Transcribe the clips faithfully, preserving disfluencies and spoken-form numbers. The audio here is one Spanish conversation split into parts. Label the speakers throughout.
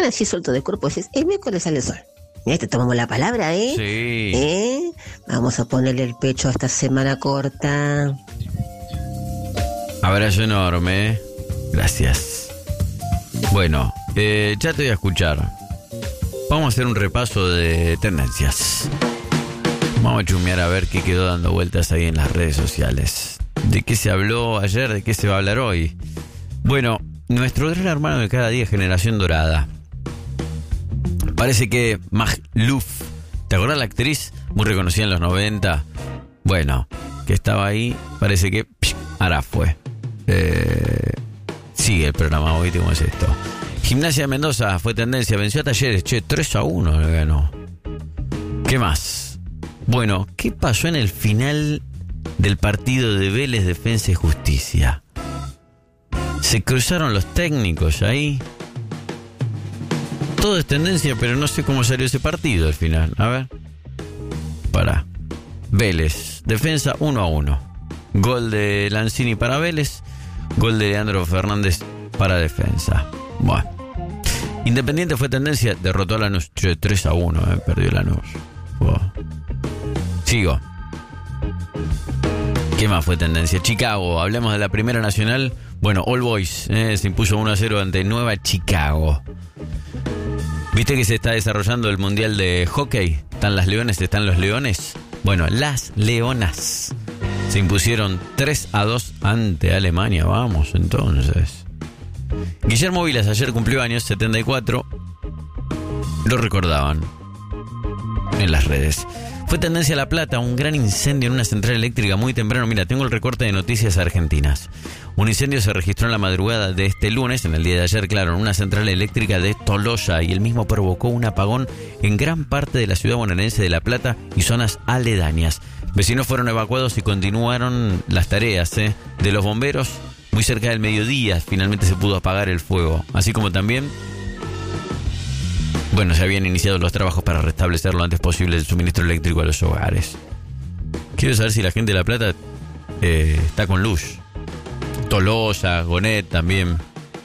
Speaker 1: así suelto de cuerpo, dices, el miércoles sale el sol. Mira, te tomamos la palabra, ¿eh?
Speaker 2: Sí.
Speaker 1: ¿Eh? Vamos a ponerle el pecho a esta semana corta.
Speaker 2: Abrazo enorme. Gracias. Bueno, eh, ya te voy a escuchar. Vamos a hacer un repaso de tendencias. Vamos a chumear a ver qué quedó dando vueltas ahí en las redes sociales. ¿De qué se habló ayer? ¿De qué se va a hablar hoy? Bueno, nuestro gran hermano de cada día, Generación Dorada. Parece que Magluf, ¿te acordás la actriz? Muy reconocida en los noventa. Bueno, que estaba ahí, parece que psh, ahora fue. Eh, sigue el programa hoy, ¿cómo es esto? Gimnasia de Mendoza fue tendencia, venció a Talleres, che, tres a uno le ganó. ¿Qué más? Bueno, ¿qué pasó en el final del partido de Vélez, Defensa y Justicia? Se cruzaron los técnicos ahí. Todo es tendencia, pero no sé cómo salió ese partido al final. A ver. Pará. Vélez, Defensa uno a uno. Gol de Lanzini para Vélez. Gol de Leandro Fernández para Defensa. Bueno. Independiente fue tendencia, derrotó a Lanús. tres a uno, eh, perdió Lanús. Wow. Sigo. ¿Qué más fue tendencia? Chicago, hablemos de la Primera Nacional. Bueno, All Boys eh, se impuso uno a cero ante Nueva Chicago. ¿Viste que se está desarrollando el Mundial de Hockey? ¿Están las Leones? ¿Están los Leones? Bueno, las Leonas se impusieron tres a dos ante Alemania. Vamos, entonces. Guillermo Vilas ayer cumplió años, setenta y cuatro. Lo recordaban en las redes. Fue tendencia a La Plata, un gran incendio en una central eléctrica muy temprano. Mira, tengo el recorte de Noticias Argentinas. Un incendio se registró en la madrugada de este lunes, en el día de ayer, claro, en una central eléctrica de Tolosa, y el mismo provocó un apagón en gran parte de la ciudad bonaerense de La Plata y zonas aledañas. Vecinos fueron evacuados y continuaron las tareas ¿eh? de los bomberos. Muy cerca del mediodía finalmente se pudo apagar el fuego, así como también... Bueno, se habían iniciado los trabajos para restablecer lo antes posible el suministro eléctrico a los hogares. Quiero saber si la gente de La Plata eh, está con luz. Tolosa, Gonet también.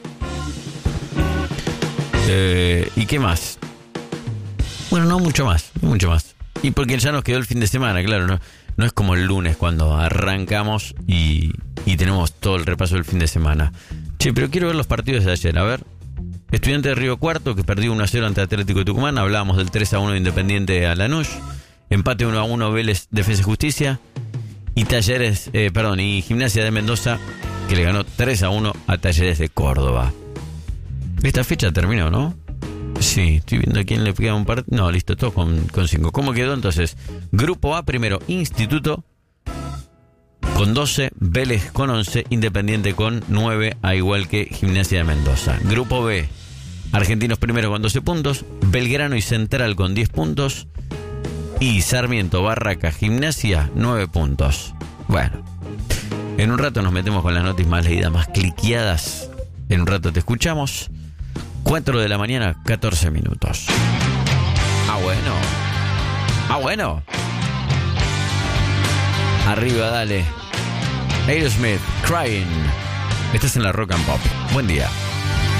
Speaker 2: Eh, ¿Y qué más? Bueno, no mucho más, no mucho más. Y porque ya nos quedó el fin de semana, claro, no, no es como el lunes cuando arrancamos y, y tenemos todo el repaso del fin de semana. Che, pero quiero ver los partidos de ayer, a ver. Estudiante de Río Cuarto, que perdió uno a cero ante Atlético de Tucumán. Hablábamos del tres a uno de Independiente a Lanús. Empate uno a uno Vélez, Defensa y Justicia. Y Talleres, eh, perdón, y Gimnasia de Mendoza, que le ganó tres a uno a Talleres de Córdoba. Esta fecha terminó, ¿no? Sí, estoy viendo a quién le queda un partido. No, listo, todo con, con cinco. ¿Cómo quedó entonces? Grupo A, primero, Instituto con doce, Vélez con once, Independiente con nueve, a igual que Gimnasia de Mendoza. Grupo B, Argentinos primero con doce puntos, Belgrano y Central con diez puntos, y Sarmiento, Barraca, Gimnasia, nueve puntos. Bueno, en un rato nos metemos con las noticias más leídas, más cliqueadas. En un rato te escuchamos. cuatro de la mañana, catorce minutos. Ah, bueno. Ah, bueno. Arriba, dale. Aerosmith, Crying. Estás en la Rock and Pop. Buen día.